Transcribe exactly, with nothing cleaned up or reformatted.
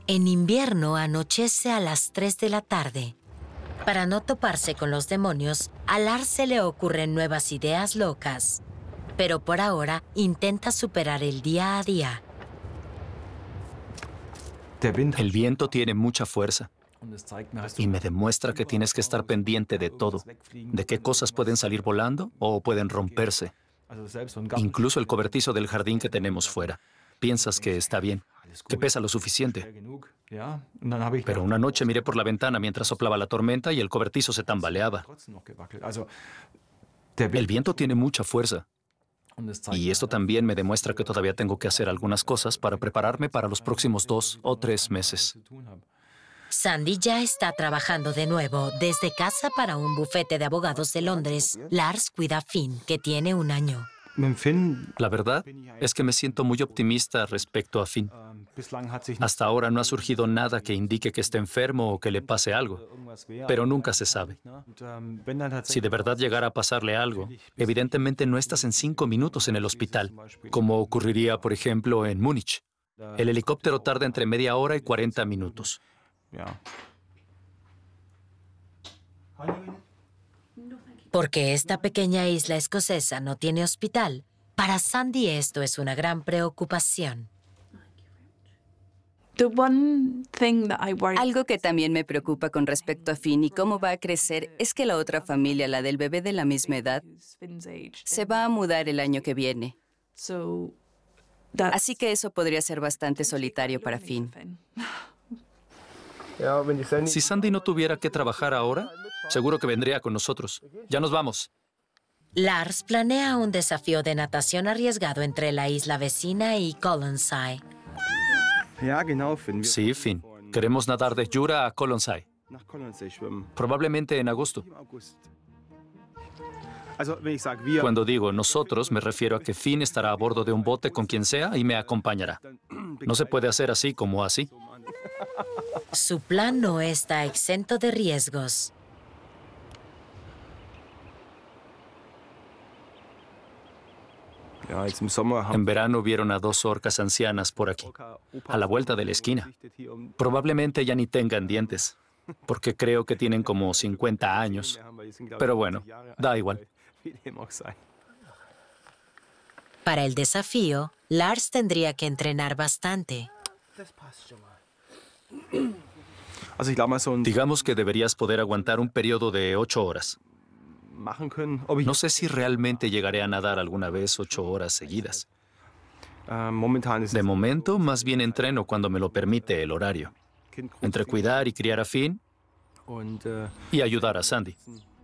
En invierno anochece a las tres de la tarde. Para no toparse con los demonios, a Lars se le ocurren nuevas ideas locas. Pero por ahora intenta superar el día a día. El viento tiene mucha fuerza y me demuestra que tienes que estar pendiente de todo, de qué cosas pueden salir volando o pueden romperse. Incluso el cobertizo del jardín que tenemos fuera. Piensas que está bien, que pesa lo suficiente. Pero una noche miré por la ventana mientras soplaba la tormenta y el cobertizo se tambaleaba. El viento tiene mucha fuerza. Y esto también me demuestra que todavía tengo que hacer algunas cosas para prepararme para los próximos dos o tres meses. Sandy ya está trabajando de nuevo desde casa para un bufete de abogados de Londres. Lars cuida a Finn, que tiene un año. La verdad es que me siento muy optimista respecto a Finn. Hasta ahora no ha surgido nada que indique que esté enfermo o que le pase algo, pero nunca se sabe. Si de verdad llegara a pasarle algo, evidentemente no estás en cinco minutos en el hospital, como ocurriría, por ejemplo, en Múnich. El helicóptero tarda entre media hora y cuarenta minutos. Porque esta pequeña isla escocesa no tiene hospital, para Sandy esto es una gran preocupación. Algo que también me preocupa con respecto a Finn y cómo va a crecer es que la otra familia, la del bebé de la misma edad, se va a mudar el año que viene. Así que eso podría ser bastante solitario para Finn. Si Sandy no tuviera que trabajar ahora, seguro que vendría con nosotros. Ya nos vamos. Lars planea un desafío de natación arriesgado entre la isla vecina y Colonsay. Sí, Finn. Queremos nadar de Jura a Colonsay. Probablemente en agosto. Cuando digo nosotros, me refiero a que Finn estará a bordo de un bote con quien sea y me acompañará. No se puede hacer así como así. Su plan no está exento de riesgos. En verano vieron a dos orcas ancianas por aquí, a la vuelta de la esquina. Probablemente ya ni tengan dientes, porque creo que tienen como cincuenta años. Pero bueno, da igual. Para el desafío, Lars tendría que entrenar bastante. Digamos que deberías poder aguantar un periodo de ocho horas. No sé si realmente llegaré a nadar alguna vez ocho horas seguidas. De momento, más bien entreno cuando me lo permite el horario. Entre cuidar y criar a Finn y ayudar a Sandy.